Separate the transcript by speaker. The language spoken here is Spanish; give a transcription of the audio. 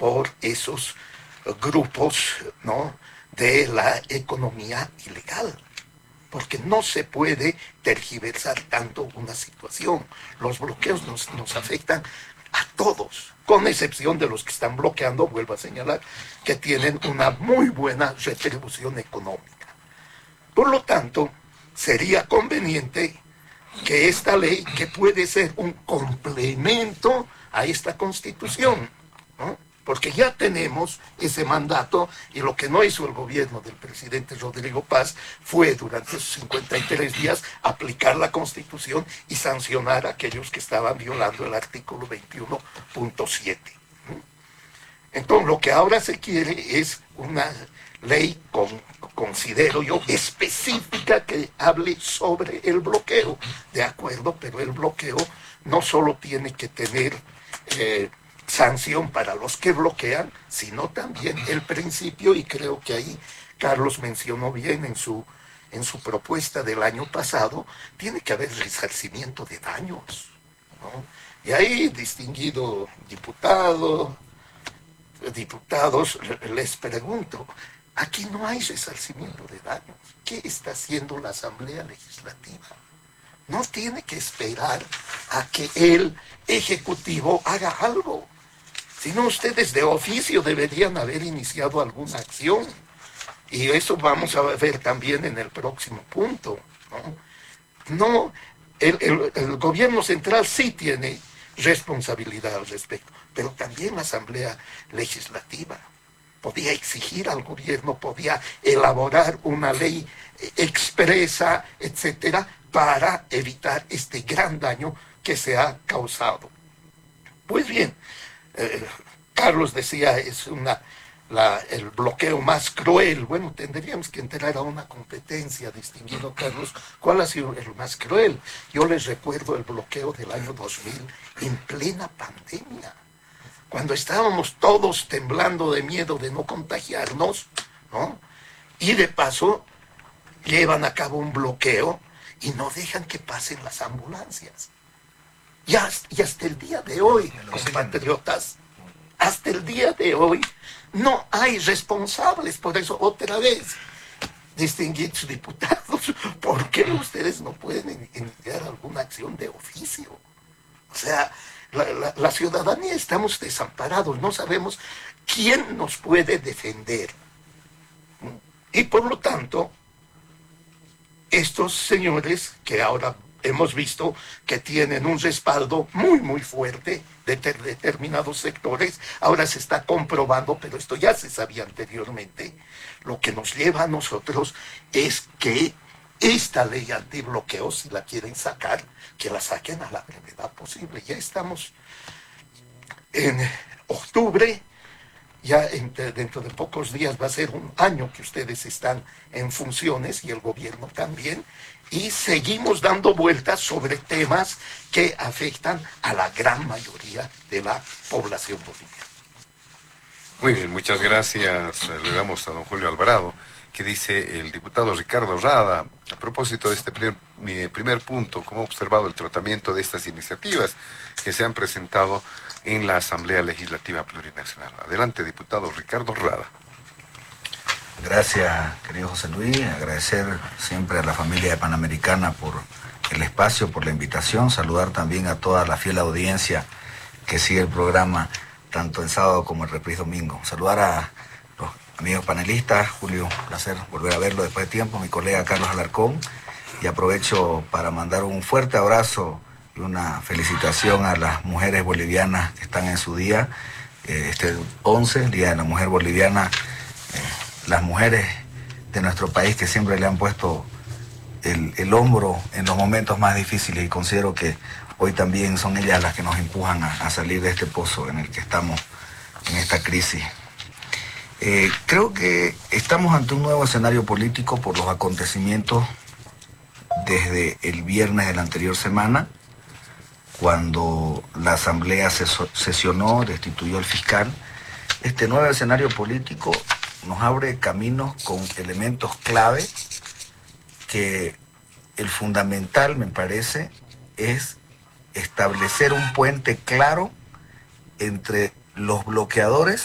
Speaker 1: por esos grupos, ¿no?, de la economía ilegal. Porque no se puede tergiversar tanto una situación. Los bloqueos nos afectan a todos, con excepción de los que están bloqueando, vuelvo a señalar, que tienen una muy buena retribución económica. Por lo tanto, sería conveniente que esta ley, que puede ser un complemento a esta Constitución, ¿no?, porque ya tenemos ese mandato, y lo que no hizo el gobierno del presidente Rodrigo Paz fue durante esos 53 días aplicar la Constitución y sancionar a aquellos que estaban violando el artículo 21.7. Entonces, lo que ahora se quiere es una ley, considero yo, específica, que hable sobre el bloqueo. De acuerdo, pero el bloqueo no solo tiene que tener sanción para los que bloquean, sino también el principio, y creo que ahí Carlos mencionó bien en su propuesta del año pasado, tiene que haber resarcimiento de daños, ¿no? Y ahí, distinguido diputados, les pregunto, aquí no hay resarcimiento de daños. ¿Qué está haciendo la Asamblea Legislativa? No tiene que esperar a que el Ejecutivo haga algo, sino ustedes de oficio deberían haber iniciado alguna acción. Y eso vamos a ver también en el próximo punto, ¿no? El gobierno central sí tiene responsabilidad al respecto, pero también la Asamblea Legislativa podía exigir al gobierno, podía elaborar una ley expresa, etcétera, para evitar este gran daño que se ha causado. Pues bien, Carlos decía, es el bloqueo más cruel. Bueno, tendríamos que entrar a una competencia, distinguido Carlos, ¿cuál ha sido el más cruel? Yo les recuerdo el bloqueo del año 2000 en plena pandemia, cuando estábamos todos temblando de miedo de no contagiarnos, ¿no? Y de paso llevan a cabo un bloqueo y no dejan que pasen las ambulancias. Y hasta el día de hoy, compatriotas, hasta el día de hoy no hay responsables. Por eso, otra vez, distinguidos diputados, ¿por qué ustedes no pueden iniciar alguna acción de oficio? O sea, la ciudadanía estamos desamparados, no sabemos quién nos puede defender. Y por lo tanto, estos señores que ahora hemos visto que tienen un respaldo muy, muy fuerte de determinados sectores, ahora se está comprobando, pero esto ya se sabía anteriormente. Lo que nos lleva a nosotros es que esta ley antibloqueo, si la quieren sacar, que la saquen a la brevedad posible. Ya estamos en octubre, ya dentro de pocos días va a ser un año que ustedes están en funciones y el gobierno también, y seguimos dando vueltas sobre temas que afectan a la gran mayoría de la población boliviana.
Speaker 2: Muy bien, muchas gracias. Le damos a don Julio Alvarado. Que dice el diputado Ricardo Rada, a propósito de este primer punto, cómo ha observado el tratamiento de estas iniciativas que se han presentado en la Asamblea Legislativa Plurinacional. Adelante, diputado Ricardo Rada.
Speaker 3: Gracias, querido José Luis. Agradecer siempre a la familia Panamericana por el espacio, por la invitación. Saludar también a toda la fiel audiencia que sigue el programa, tanto el sábado como el reprise domingo. Saludar a los amigos panelistas. Julio, un placer volver a verlo después de tiempo. Mi colega Carlos Alarcón. Y aprovecho para mandar un fuerte abrazo y una felicitación a las mujeres bolivianas que están en su día. Este 11, el Día de la Mujer Boliviana. Las mujeres de nuestro país que siempre le han puesto el hombro en los momentos más difíciles, y considero que hoy también son ellas las que nos empujan a salir de este pozo en el que estamos, en esta crisis. Creo que estamos ante un nuevo escenario político por los acontecimientos desde el viernes de la anterior semana, cuando la Asamblea sesionó, destituyó al fiscal. Este nuevo escenario político nos abre caminos con elementos clave que el fundamental, me parece, es establecer un puente claro entre los bloqueadores